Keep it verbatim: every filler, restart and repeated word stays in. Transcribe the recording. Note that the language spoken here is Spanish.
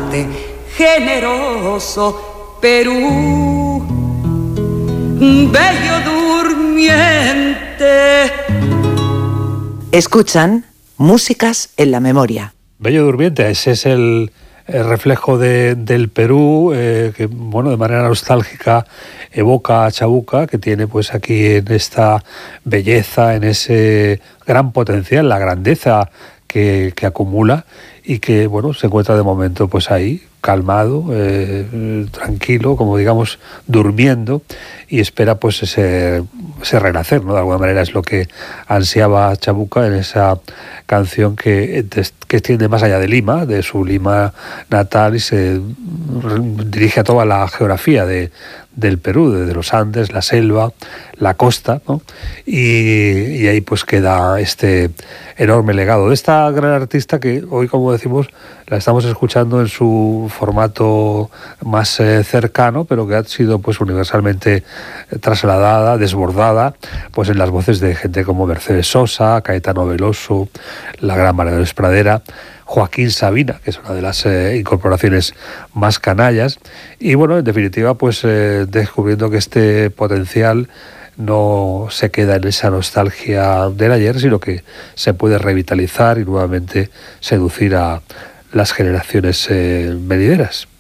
amante generoso Perú, bello durmiente. Escuchan Músicas en la Memoria. Bello durmiente, ese es el, el reflejo de, del Perú, eh, que bueno, de manera nostálgica evoca a Chabuca, que tiene pues aquí en esta belleza, en ese gran potencial, la grandeza que, que acumula y que bueno, se encuentra de momento pues ahí, calmado, eh, tranquilo, como digamos, durmiendo, y espera pues ese, ese renacer, ¿no? De alguna manera es lo que ansiaba Chabuca en esa canción que, que extiende más allá de Lima, de su Lima natal, y se dirige a toda la geografía de, del Perú, desde los Andes, la selva, la costa, ¿no? Y, y ahí pues queda este enorme legado de esta gran artista que hoy, como decimos, la estamos escuchando en su formato más eh, cercano, pero que ha sido pues universalmente trasladada, desbordada, pues en las voces de gente como Mercedes Sosa, Caetano Veloso, la gran María Dolores Pradera, Joaquín Sabina, que es una de las eh, incorporaciones más canallas, y bueno, en definitiva, pues eh, descubriendo que este potencial no se queda en esa nostalgia del ayer, sino que se puede revitalizar y nuevamente seducir a las generaciones eh, venideras.